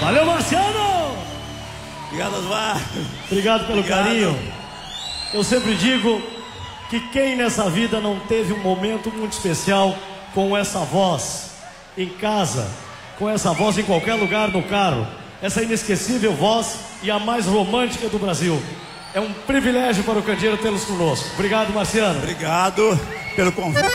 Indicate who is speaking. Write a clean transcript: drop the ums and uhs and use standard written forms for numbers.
Speaker 1: Valeu, Marciano!
Speaker 2: Obrigado, Osmar.
Speaker 1: Obrigado pelo carinho. Eu sempre digo que quem nessa vida não teve um momento muito especial com essa voz em casa, com essa voz em qualquer lugar no carro, essa inesquecível voz e a mais romântica do Brasil. É um privilégio para o Candeeiro tê-los conosco. Obrigado, Marciano.
Speaker 2: Obrigado pelo convite.